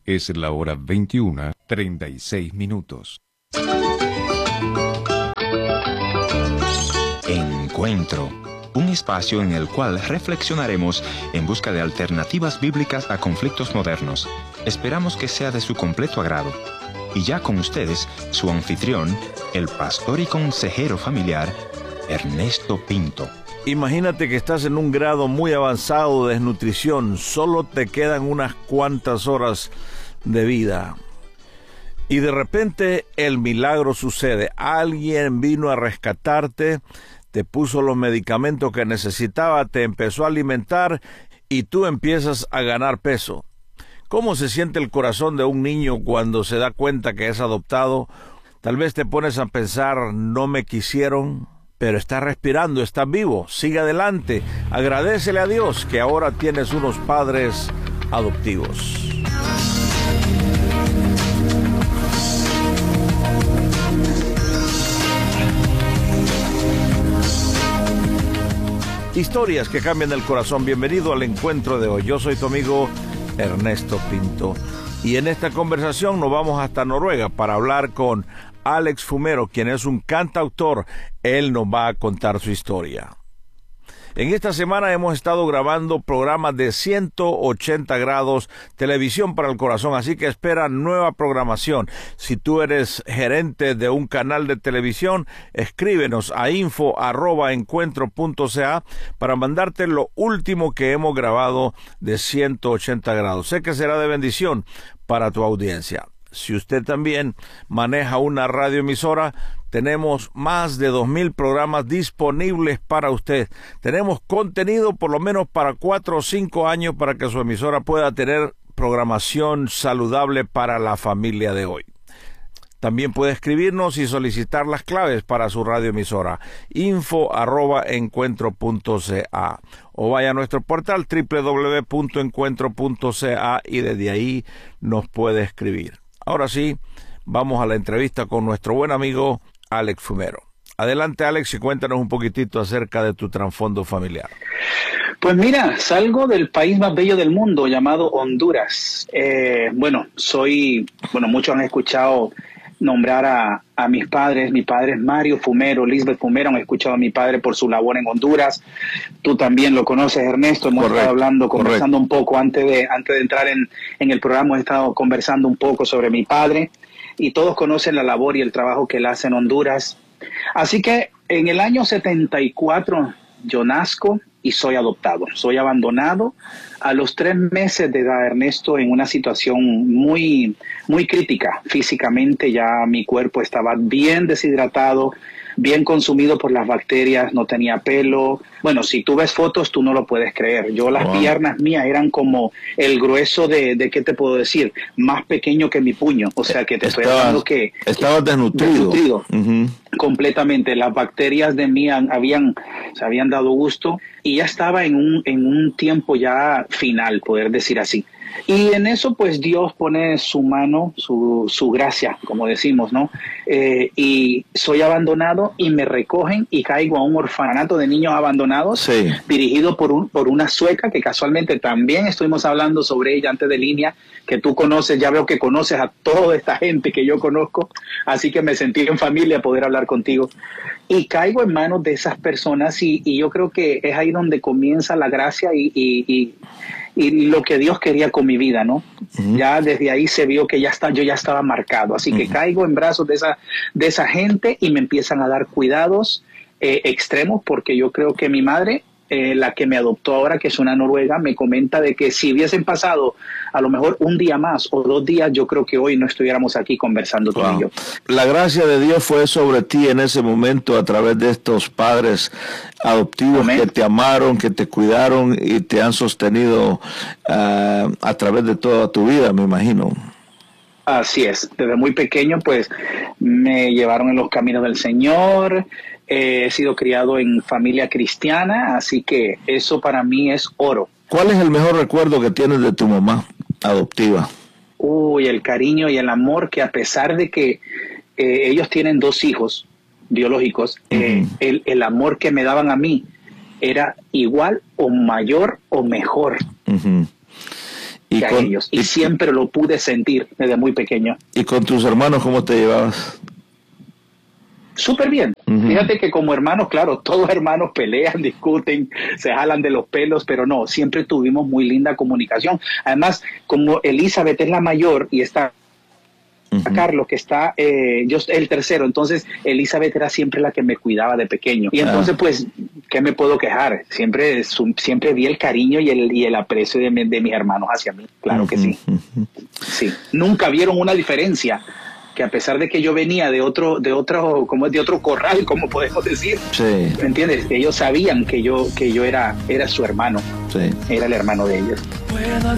Es la hora 21:36. Encuentro, un espacio en el cual reflexionaremos en busca de alternativas bíblicas a conflictos modernos. Esperamos que sea de su completo agrado. Y ya con ustedes, su anfitrión, el pastor y consejero familiar, Ernesto Pinto. Imagínate que estás en un grado muy avanzado de desnutrición, solo te quedan unas cuantas horas de vida. Y de repente el milagro sucede. Alguien vino a rescatarte, te puso los medicamentos que necesitaba, te empezó a alimentar y tú empiezas a ganar peso. ¿Cómo se siente el corazón de un niño cuando se da cuenta que es adoptado? Tal vez te pones a pensar, no me quisieron, pero estás respirando, estás vivo, sigue adelante. Agradécele a Dios que ahora tienes unos padres adoptivos. Historias que cambian el corazón. Bienvenido al encuentro de hoy. Yo soy tu amigo Ernesto Pinto. Y en esta conversación nos vamos hasta Noruega para hablar con Alex Fumero, quien es un cantautor. Él nos va a contar su historia. En esta semana hemos estado grabando programas de 180 grados, televisión para el corazón, así que espera nueva programación. Si tú eres gerente de un canal de televisión, escríbenos a info@encuentro.ca para mandarte lo último que hemos grabado de 180 grados. Sé que será de bendición para tu audiencia. Si usted también maneja una radioemisora, tenemos más de 2,000 programas disponibles para usted. Tenemos contenido por lo menos para 4 o 5 años para que su emisora pueda tener programación saludable para la familia de hoy. También puede escribirnos y solicitar las claves para su radioemisora, info@encuentro.ca, o vaya a nuestro portal www.encuentro.ca y desde ahí nos puede escribir. Ahora sí, vamos a la entrevista con nuestro buen amigo Alex Fumero. Adelante, Alex, y cuéntanos un poquitito acerca de tu trasfondo familiar. Pues mira, salgo del país más bello del mundo llamado Honduras. Muchos han escuchado nombrar a mis padres. Mi padre es Mario Fumero, Lisbeth Fumero. Han escuchado a mi padre por su labor en Honduras. Tú también lo conoces, Ernesto. Hemos estado conversando un poco antes de entrar en el programa. Hemos estado conversando un poco sobre mi padre y todos conocen la labor y el trabajo que él hace en Honduras. Así que en el año 74 yo nazco y soy adoptado. Soy abandonado a los 3 meses de edad, Ernesto, en una situación muy, muy crítica. Físicamente ya mi cuerpo estaba bien deshidratado, bien consumido por las bacterias, no tenía pelo. Bueno, si tú ves fotos, tú no lo puedes creer. Las piernas mías eran como el grueso de ¿qué te puedo decir? Más pequeño que mi puño. O sea, que te estoy hablando que... Estabas desnutrido. Uh-huh. Completamente. Las bacterias de mí se habían dado gusto y ya estaba en un tiempo ya final, poder decir así. Y en eso, pues, Dios pone su mano, su gracia, como decimos, ¿no? Y soy abandonado y me recogen y caigo a un orfanato de niños abandonados, sí, dirigido por una sueca que casualmente también estuvimos hablando sobre ella antes de línea, que tú conoces. Ya veo que conoces a toda esta gente que yo conozco, así que me sentí en familia poder hablar contigo. Y caigo en manos de esas personas y yo creo que es ahí donde comienza la gracia y lo que Dios quería con mi vida, ¿no? Uh-huh. Ya desde ahí se vio que yo ya estaba marcado, así que caigo en brazos de esa gente y me empiezan a dar cuidados extremos, porque yo creo que mi madre, la que me adoptó ahora, que es una noruega, me comenta de que si hubiesen pasado a lo mejor un día más o 2 días, yo creo que hoy no estuviéramos aquí conversando tú y yo. La gracia de Dios fue sobre ti en ese momento a través de estos padres adoptivos. Amén. Que te amaron, que te cuidaron y te han sostenido a través de toda tu vida, me imagino. Así es, desde muy pequeño pues me llevaron en los caminos del Señor. He sido criado en familia cristiana, así que eso para mí es oro. ¿Cuál es el mejor recuerdo que tienes de tu mamá adoptiva? El cariño y el amor, que a pesar de que ellos tienen 2 hijos biológicos, el amor que me daban a mí era igual o mayor o mejor. que a ellos. Y siempre lo pude sentir desde muy pequeño. ¿Y con tus hermanos cómo te llevabas? Súper bien. Fíjate que como hermanos, claro, todos hermanos pelean, discuten, se jalan de los pelos, pero no, siempre tuvimos muy linda comunicación. Además, como Elizabeth es la mayor y está Carlos, que está yo el tercero, entonces Elizabeth era siempre la que me cuidaba de pequeño. Y entonces, pues, ¿qué me puedo quejar? Siempre vi el cariño y el aprecio de mis hermanos hacia mí. Claro que sí. Sí. Nunca vieron una diferencia. Que a pesar de que yo venía de otro corral, como podemos decir, sí. ¿Me entiendes? Ellos sabían que yo era su hermano, sí. Era el hermano de ellos. Puedo